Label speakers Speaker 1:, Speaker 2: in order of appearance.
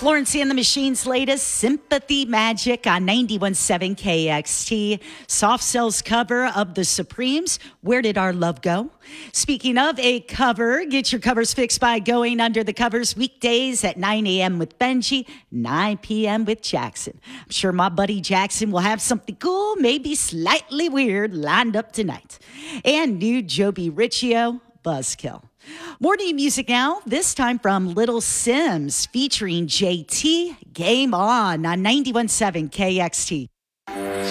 Speaker 1: Florence and the Machine's latest Sympathy Magic on 91.7 KXT. Soft Cell's cover of The Supremes, Where Did Our Love Go? Speaking of a cover, get your covers fixed by going under the covers weekdays at 9 a.m. with Benji, 9 p.m. with Jackson. I'm sure my buddy Jackson will have something cool, maybe slightly weird, lined up tonight. And new Joby Riccio, Buzzkill. More new music now, this time from Little Sims featuring JT. Game on 91.7 KXT.